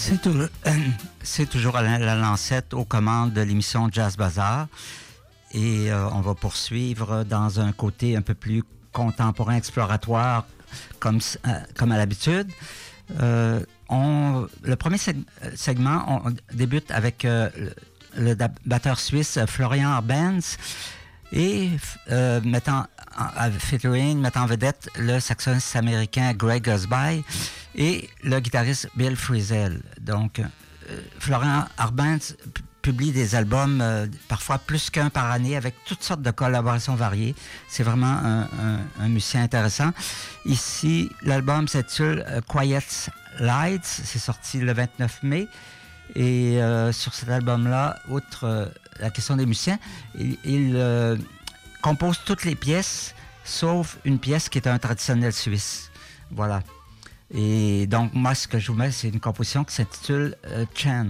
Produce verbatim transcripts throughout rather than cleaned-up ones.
C'est toujours, c'est toujours Alain Lalancette aux commandes de l'émission Jazz Bazaar. Et euh, on va poursuivre dans un côté un peu plus contemporain, exploratoire, comme, euh, comme à l'habitude. Euh, on, le premier seg- segment, on débute avec euh, le, le batteur suisse Florian Arbenz et euh, mettant en, featuring, mettant en vedette le saxophoniste américain Greg Osby et le guitariste Bill Frisell. Donc, euh, Florian Arbenz p- publie des albums, euh, parfois plus qu'un par année, avec toutes sortes de collaborations variées. C'est vraiment un, un, un musicien intéressant. Ici, l'album s'intitule euh, Quiet Lights. C'est sorti le vingt-neuf mai. Et euh, sur cet album-là, outre euh, la question des musiciens, il, il euh, compose toutes les pièces, sauf une pièce qui est un traditionnel suisse. Voilà. Et donc, moi, ce que je vous mets, c'est une composition qui s'intitule euh, Chant.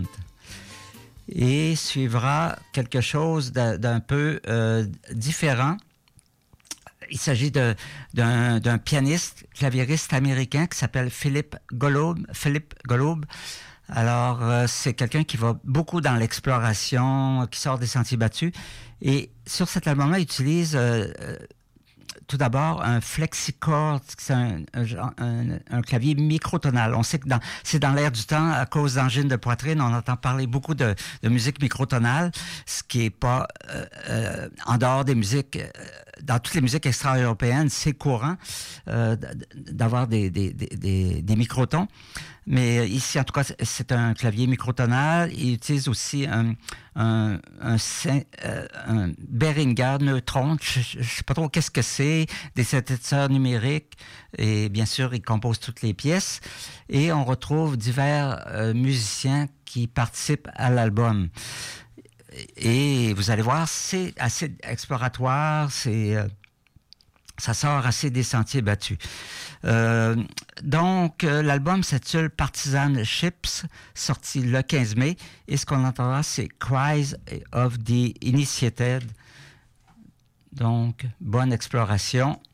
Et suivra quelque chose d'un, d'un peu euh, différent. Il s'agit de, d'un, d'un pianiste, claviériste américain qui s'appelle Philippe Golub. Philippe Golub. Alors, euh, c'est quelqu'un qui va beaucoup dans l'exploration, qui sort des sentiers battus. Et sur cet album-là, il utilise euh, euh, tout d'abord un flexichord, c'est un, un, un, un clavier microtonal. On sait que dans, c'est dans l'air du temps, à cause d'angines de poitrine, on entend parler beaucoup de, de musique microtonale, ce qui est pas euh, euh, en dehors des musiques, euh, dans toutes les musiques extra-européennes, c'est courant euh, d'avoir des, des, des, des, des microtons. Mais ici, en tout cas, c'est un clavier microtonal. Il utilise aussi un, un, un, un, un Behringer neutron. Je ne sais pas trop qu'est-ce que c'est, des synthétiseurs numériques. Et bien sûr, il compose toutes les pièces. Et on retrouve divers euh, musiciens qui participent à l'album. Et vous allez voir, c'est assez exploratoire, c'est... Euh, ça sort assez des sentiers battus. Euh, donc, euh, l'album s'intitule Partisan Ships, sorti le quinze mai. Et ce qu'on entendra, c'est Cries of the Initiated. Donc, bonne exploration.